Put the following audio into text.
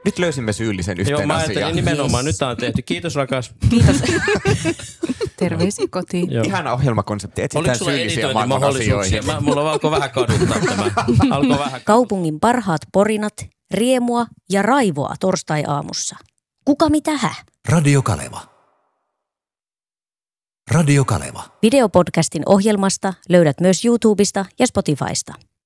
Nyt löysimme syyllisen yhteen asiaan. Joo, mä ajattelin nimenomaan. Nyt tää on tehty. Kiitos rakas. Kiitos. Terveisiä kotiin. Joo. Ihana ohjelmakonsepti. Etsitään syyllisiä maailman asioihin. Mulla alkoi vähän kaduttaa tämä. Kaupungin parhaat porinat, riemua ja raivoa torstai-aamussa. Kuka mitähä? Radio Kaleva. Radio Kaleva. Videopodcastin ohjelmasta löydät myös YouTubesta ja Spotifysta.